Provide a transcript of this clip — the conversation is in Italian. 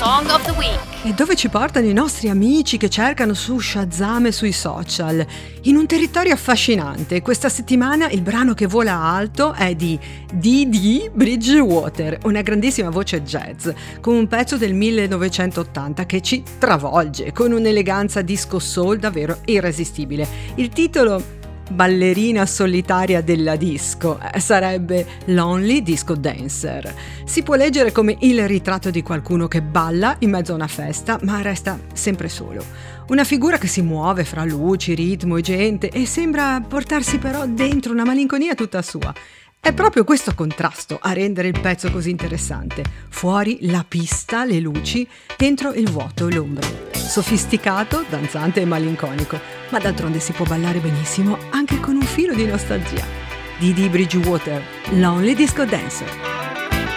Song of the Week. E dove ci portano i nostri amici che cercano su Shazam e sui social? In un territorio affascinante. Questa settimana il brano che vola alto è di Dee Bridgewater, una grandissima voce jazz, con un pezzo del 1980 che ci travolge, con un'eleganza disco soul davvero irresistibile. Il titolo, ballerina solitaria della disco, sarebbe Lonely Disco Dancer. Si può leggere come il ritratto di qualcuno che balla in mezzo a una festa ma resta sempre solo. Una figura che si muove fra luci, ritmo e gente e sembra portarsi però dentro una malinconia tutta sua. È proprio questo contrasto a rendere il pezzo così interessante. Fuori la pista, le luci, dentro il vuoto e l'ombra. Sofisticato, danzante e malinconico, ma d'altronde si può ballare benissimo anche con un filo di nostalgia. Dee Bridgewater, Lonely Disco Dancer.